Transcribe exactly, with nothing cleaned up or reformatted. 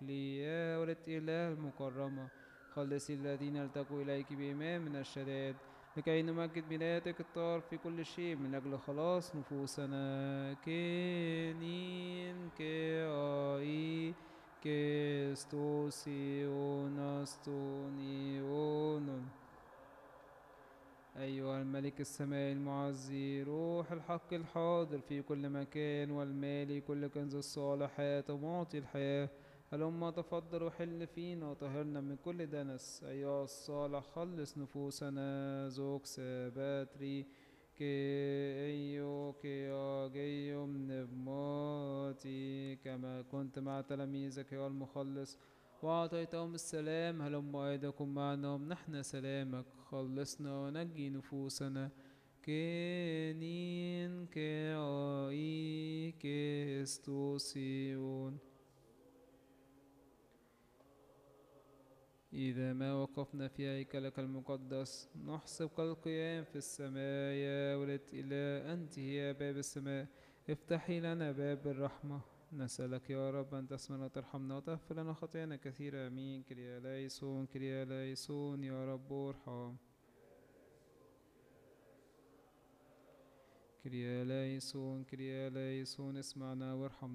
لي يا ولد إله المكرمة. خلصي الذين التقوا إليك بإيمان من الشدائد لكي نمجد ميلادك الطاهر في كل شيء من أجل خلاص نفوسنا. كينين كاي كستوسيونستونيون. أيها الملك السماء المعزي، روح الحق الحاضر في كل مكان والمالي كل كنز الصالحات ومعطي الحياة، هلما تفضل وحل فينا وطهرنا من كل دنس. أيها الصالح خلص نفوسنا. زوك ساباتري كي أيو كي أجيوم نبماتي كما كنت مع تلاميذك يا المخلص وأعطيتهم السلام، هلم أيدكم معنا ومنحنا سلامك. خلصنا ونجي نفوسنا. كينين كاي كستوسيون. إذا ما وقفنا في هيكلك المقدس نحسب كالقيام في السماء. يا ولد إله أنت هي باب السماء، افتحي لنا باب الرحمة. نسألك يا رب أن تسمعنا وترحمنا وتغفر لنا خطايانا كثيرة. آمين. كريا ليسون كريا ليسون يا رب ارحم. كريا ليسون كريا ليسون اسمعنا وارحمنا.